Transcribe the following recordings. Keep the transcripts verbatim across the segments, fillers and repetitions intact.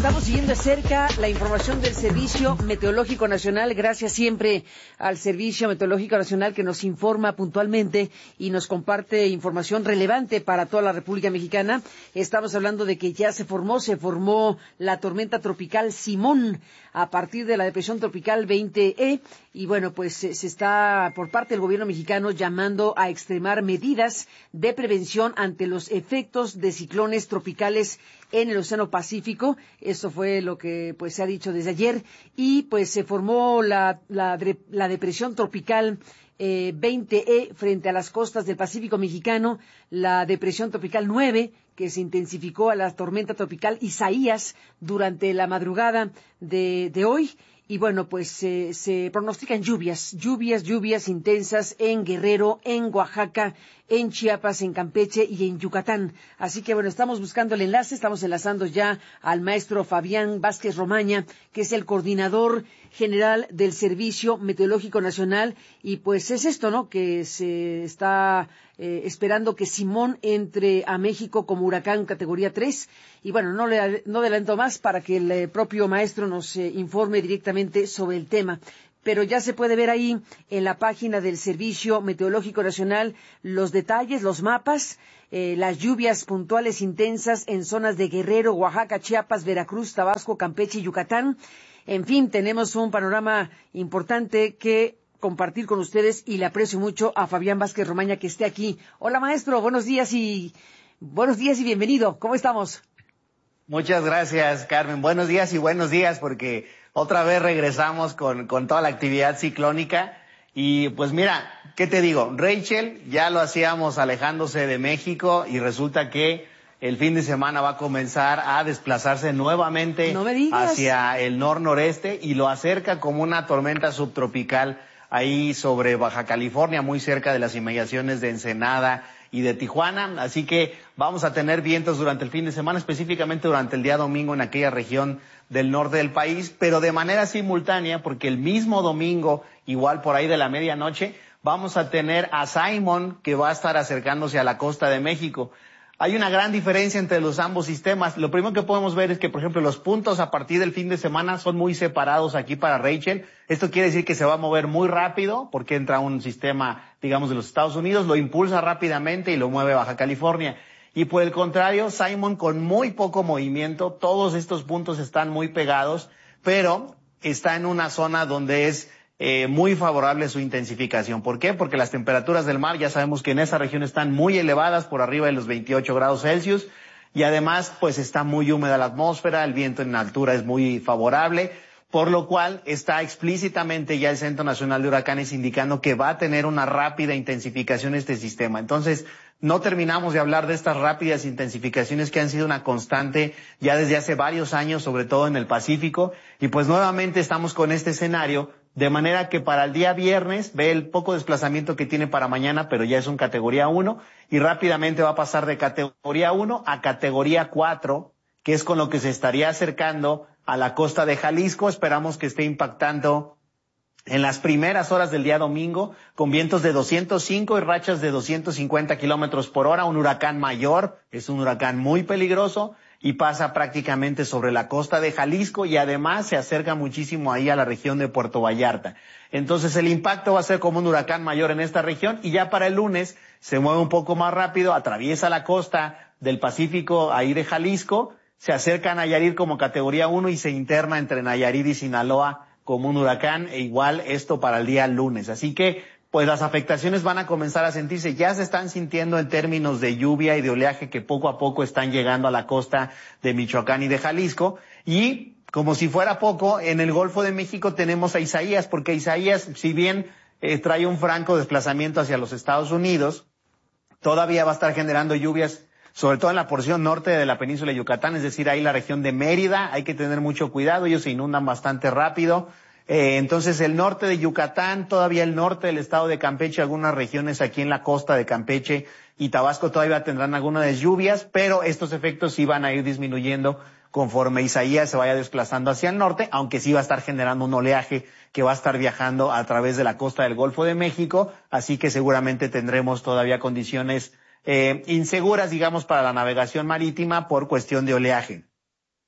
estamos siguiendo de cerca la información del Servicio Meteorológico Nacional. Gracias siempre al Servicio Meteorológico Nacional que nos informa puntualmente y nos comparte información relevante para toda la República Mexicana. Estamos hablando de que ya se formó, se formó la tormenta tropical Simón a partir de la depresión tropical veinte E. Y bueno, pues se, se está por parte del gobierno mexicano llamando a extremar medidas de prevención ante los efectos de ciclones tropicales en el Océano Pacífico. Eso fue lo que pues se ha dicho desde ayer. Y pues se formó la, la, la depresión tropical eh, veinte E frente a las costas del Pacífico mexicano, la depresión tropical nueve, que se intensificó a la tormenta tropical Isaías durante la madrugada de, de hoy. Y bueno, pues eh, se pronostican lluvias, lluvias, lluvias intensas en Guerrero, en Oaxaca, en Chiapas, en Campeche y en Yucatán. Así que bueno, estamos buscando el enlace, estamos enlazando ya al maestro Fabián Vázquez Romaña, que es el coordinador general del Servicio Meteorológico Nacional. Y pues es esto, ¿no?, que se está eh, esperando que Simón entre a México como huracán categoría tres. Y bueno, no le no adelanto más para que el eh, propio maestro nos eh, informe directamente sobre el tema. Pero ya se puede ver ahí en la página del Servicio Meteorológico Nacional los detalles, los mapas, eh, las lluvias puntuales intensas en zonas de Guerrero, Oaxaca, Chiapas, Veracruz, Tabasco, Campeche y Yucatán. En fin, tenemos un panorama importante que compartir con ustedes y le aprecio mucho a Fabián Vázquez Romaña que esté aquí. Hola, maestro, buenos días y buenos días y bienvenido. ¿Cómo estamos? Muchas gracias, Carmen. Buenos días y buenos días, porque otra vez regresamos con, con toda la actividad ciclónica. Y pues mira, ¿qué te digo? Rachel, ya lo hacíamos alejándose de México y resulta que el fin de semana va a comenzar a desplazarse nuevamente no me digas. hacia el nor-noreste y lo acerca como una tormenta subtropical ahí sobre Baja California, muy cerca de las inmediaciones de Ensenada y de Tijuana. Así que vamos a tener vientos durante el fin de semana, específicamente durante el día domingo en aquella región del norte del país, pero de manera simultánea, porque el mismo domingo, igual por ahí de la medianoche, vamos a tener a Simon, que va a estar acercándose a la costa de México. Hay una gran diferencia entre los ambos sistemas. Lo primero que podemos ver es que, por ejemplo, los puntos a partir del fin de semana son muy separados aquí para Rachel. Esto quiere decir que se va a mover muy rápido porque entra un sistema, digamos, de los Estados Unidos, lo impulsa rápidamente y lo mueve a Baja California. Y por el contrario, Simon con muy poco movimiento, todos estos puntos están muy pegados, pero está en una zona donde es Eh, muy favorable su intensificación. ¿Por qué? Porque las temperaturas del mar ya sabemos que en esa región están muy elevadas, por arriba de los veintiocho grados Celsius, y además pues está muy húmeda la atmósfera, el viento en altura es muy favorable, por lo cual está explícitamente ya el Centro Nacional de Huracanes indicando que va a tener una rápida intensificación este sistema. Entonces, no terminamos de hablar de estas rápidas intensificaciones que han sido una constante ya desde hace varios años, sobre todo en el Pacífico, y pues nuevamente estamos con este escenario. De manera que para el día viernes ve el poco desplazamiento que tiene para mañana, pero ya es un categoría uno, y rápidamente va a pasar de categoría uno a categoría cuatro, que es con lo que se estaría acercando a la costa de Jalisco. Esperamos que esté impactando en las primeras horas del día domingo, con vientos de doscientos cinco y rachas de doscientos cincuenta kilómetros por hora, un huracán mayor, es un huracán muy peligroso, y pasa prácticamente sobre la costa de Jalisco y además se acerca muchísimo ahí a la región de Puerto Vallarta. Entonces el impacto va a ser como un huracán mayor en esta región y ya para el lunes se mueve un poco más rápido, atraviesa la costa del Pacífico ahí de Jalisco, se acerca a Nayarit como categoría uno y se interna entre Nayarit y Sinaloa como un huracán, e igual esto para el día lunes. Así que pues las afectaciones van a comenzar a sentirse, ya se están sintiendo en términos de lluvia y de oleaje que poco a poco están llegando a la costa de Michoacán y de Jalisco. Y como si fuera poco, en el Golfo de México tenemos a Isaías, porque Isaías, si bien eh, trae un franco desplazamiento hacia los Estados Unidos, todavía va a estar generando lluvias, sobre todo en la porción norte de la península de Yucatán, es decir, ahí la región de Mérida, hay que tener mucho cuidado, ellos se inundan bastante rápido. Eh, entonces el norte de Yucatán, todavía el norte del estado de Campeche, algunas regiones aquí en la costa de Campeche y Tabasco todavía tendrán algunas lluvias, pero estos efectos sí van a ir disminuyendo conforme Isaías se vaya desplazando hacia el norte, aunque sí va a estar generando un oleaje que va a estar viajando a través de la costa del Golfo de México, así que seguramente tendremos todavía condiciones eh, inseguras, digamos, para la navegación marítima por cuestión de oleaje.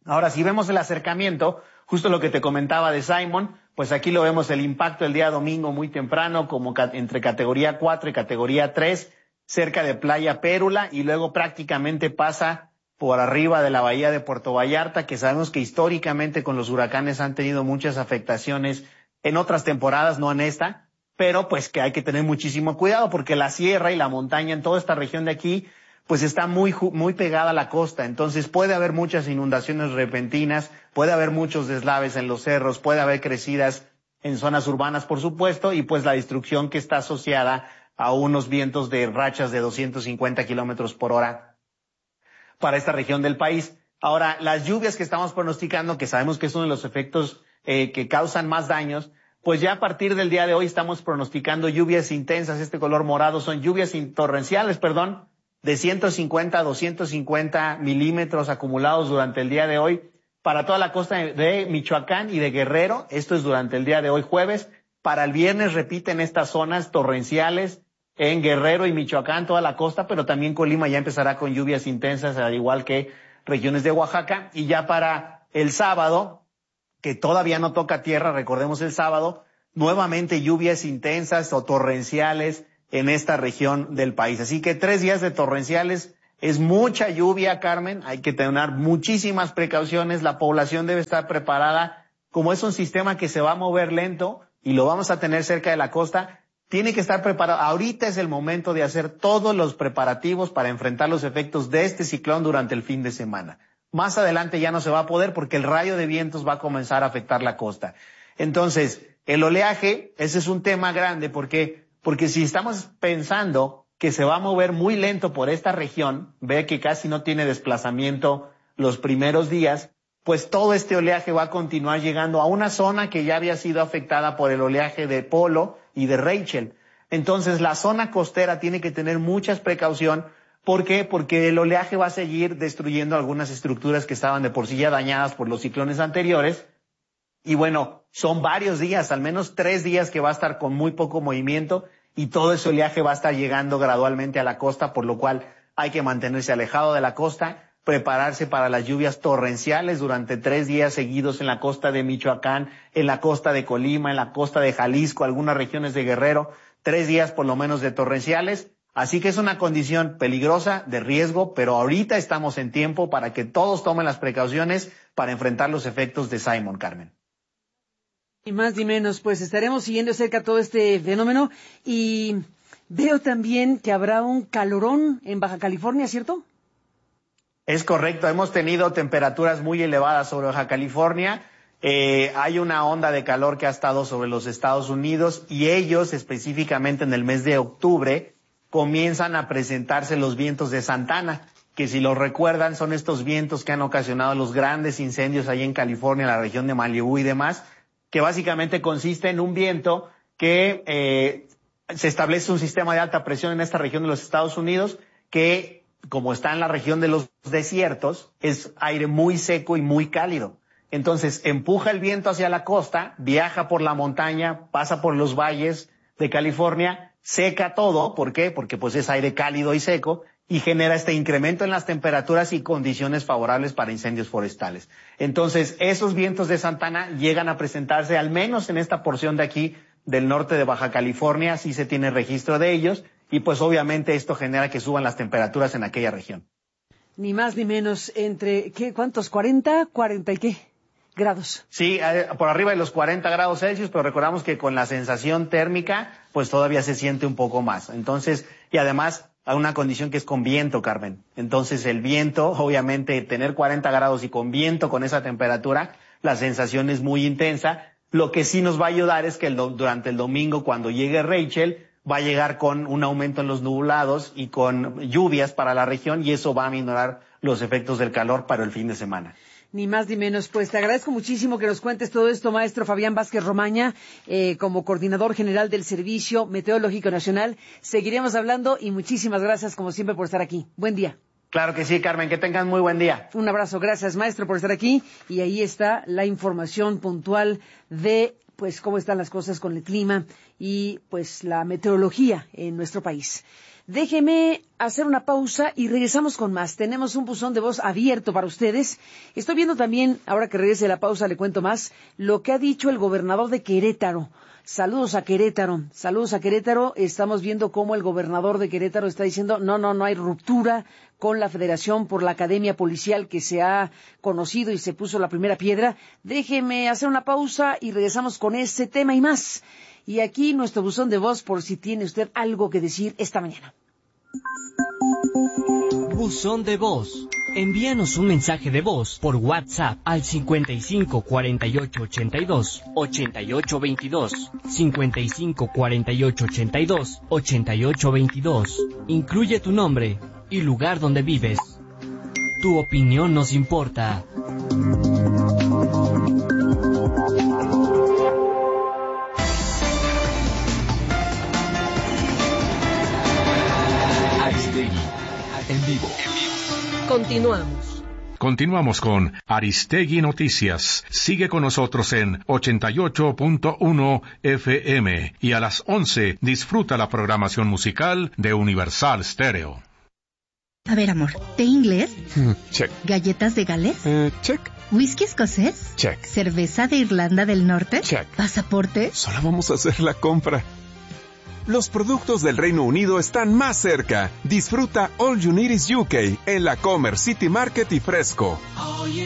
Ahora, si vemos el acercamiento, justo lo que te comentaba de Simon, pues aquí lo vemos el impacto el día domingo muy temprano, como ca- entre categoría cuatro y categoría tres, cerca de Playa Pérula, y luego prácticamente pasa por arriba de la bahía de Puerto Vallarta, que sabemos que históricamente con los huracanes han tenido muchas afectaciones en otras temporadas, no en esta, pero pues que hay que tener muchísimo cuidado porque la sierra y la montaña en toda esta región de aquí pues está muy muy pegada a la costa, entonces puede haber muchas inundaciones repentinas, puede haber muchos deslaves en los cerros, puede haber crecidas en zonas urbanas, por supuesto, y pues la destrucción que está asociada a unos vientos de rachas de doscientos cincuenta kilómetros por hora para esta región del país. Ahora, las lluvias que estamos pronosticando, que sabemos que es uno de los efectos eh, que causan más daños, pues ya a partir del día de hoy estamos pronosticando lluvias intensas, este color morado son lluvias torrenciales, perdón, de ciento cincuenta a doscientos cincuenta milímetros acumulados durante el día de hoy para toda la costa de Michoacán y de Guerrero. Esto es durante el día de hoy jueves. Para el viernes repiten estas zonas torrenciales en Guerrero y Michoacán, toda la costa, pero también Colima ya empezará con lluvias intensas, al igual que regiones de Oaxaca. Y ya para el sábado, que todavía no toca tierra, recordemos el sábado, nuevamente lluvias intensas o torrenciales en esta región del país. Así que tres días de torrenciales es mucha lluvia, Carmen. Hay que tener muchísimas precauciones. La población debe estar preparada. Como es un sistema que se va a mover lento y lo vamos a tener cerca de la costa, tiene que estar preparado. Ahorita es el momento de hacer todos los preparativos para enfrentar los efectos de este ciclón durante el fin de semana. Más adelante ya no se va a poder porque el rayo de vientos va a comenzar a afectar la costa. Entonces, el oleaje, ese es un tema grande porque Porque si estamos pensando que se va a mover muy lento por esta región, ve que casi no tiene desplazamiento los primeros días, pues todo este oleaje va a continuar llegando a una zona que ya había sido afectada por el oleaje de Polo y de Rachel. Entonces la zona costera tiene que tener mucha precaución. ¿Por qué? Porque el oleaje va a seguir destruyendo algunas estructuras que estaban de por sí ya dañadas por los ciclones anteriores. Y bueno, son varios días, al menos tres días que va a estar con muy poco movimiento y todo ese oleaje va a estar llegando gradualmente a la costa, por lo cual hay que mantenerse alejado de la costa, prepararse para las lluvias torrenciales durante tres días seguidos en la costa de Michoacán, en la costa de Colima, en la costa de Jalisco, algunas regiones de Guerrero, tres días por lo menos de torrenciales. Así que es una condición peligrosa, de riesgo, pero ahorita estamos en tiempo para que todos tomen las precauciones para enfrentar los efectos de Simon, Carmen. Ni más ni menos, pues estaremos siguiendo de cerca todo este fenómeno y veo también que habrá un calorón en Baja California, ¿cierto? Es correcto, hemos tenido temperaturas muy elevadas sobre Baja California, eh, hay una onda de calor que ha estado sobre los Estados Unidos y ellos específicamente en el mes de octubre comienzan a presentarse los vientos de Santana, que si lo recuerdan son estos vientos que han ocasionado los grandes incendios ahí en California, en la región de Malibu y demás, que básicamente consiste en un viento que eh, se establece un sistema de alta presión en esta región de los Estados Unidos que, como está en la región de los desiertos, es aire muy seco y muy cálido. Entonces empuja el viento hacia la costa, viaja por la montaña, pasa por los valles de California, seca todo. ¿Por qué? Porque pues es aire cálido y seco y genera este incremento en las temperaturas y condiciones favorables para incendios forestales. Entonces, esos vientos de Santana llegan a presentarse al menos en esta porción de aquí del norte de Baja California, sí se tiene registro de ellos, y pues obviamente esto genera que suban las temperaturas en aquella región. Ni más ni menos, entre, ¿qué? ¿Cuántos? ¿cuarenta? ¿cuarenta y qué? Grados. Sí, eh, por arriba de los cuarenta grados Celsius, pero recordamos que con la sensación térmica, pues todavía se siente un poco más. Entonces, y además, hay una condición que es con viento, Carmen. Entonces, el viento, obviamente, tener cuarenta grados y con viento, con esa temperatura, la sensación es muy intensa. Lo que sí nos va a ayudar es que el do- durante el domingo, cuando llegue Rachel, va a llegar con un aumento en los nublados y con lluvias para la región, y eso va a minorar los efectos del calor para el fin de semana. Ni más ni menos. Pues te agradezco muchísimo que nos cuentes todo esto, maestro Fabián Vázquez Romaña, eh, como coordinador general del Servicio Meteorológico Nacional. Seguiremos hablando y muchísimas gracias, como siempre, por estar aquí. Buen día. Claro que sí, Carmen, que tengan muy buen día. Un abrazo. Gracias, maestro, por estar aquí. Y ahí está la información puntual de pues cómo están las cosas con el clima y pues la meteorología en nuestro país. Déjeme hacer una pausa y regresamos con más. Tenemos un buzón de voz abierto para ustedes. Estoy viendo también, ahora que regrese la pausa, le cuento más, lo que ha dicho el gobernador de Querétaro. Saludos a Querétaro, saludos a Querétaro. Estamos viendo cómo el gobernador de Querétaro está diciendo, no, no, no hay ruptura con la Federación por la Academia Policial que se ha conocido y se puso la primera piedra. Déjeme hacer una pausa y regresamos con ese tema y más. Y aquí nuestro buzón de voz por si tiene usted algo que decir esta mañana. Buzón de voz. Envíanos un mensaje de voz por WhatsApp al cincuenta y cinco cuarenta y ocho ochenta y dos ochenta y ocho veintidós, cincuenta y cinco cuarenta y ocho ochenta y dos ochenta y ocho veintidós. Incluye tu nombre y lugar donde vives. Tu opinión nos importa. Aristegui, en vivo. Continuamos. Continuamos con Aristegui Noticias. Sigue con nosotros en ochenta y ocho punto uno F M y a las once disfruta la programación musical de Universal Stereo. A ver, amor, ¿té inglés? Check. ¿Galletas de Gales? Uh, check. ¿Whisky escocés? Check. ¿Cerveza de Irlanda del Norte? Check. ¿Pasaporte? Solo vamos a hacer la compra. Los productos del Reino Unido están más cerca. Disfruta All You Need Is U K en la Commerce City Market y Fresco.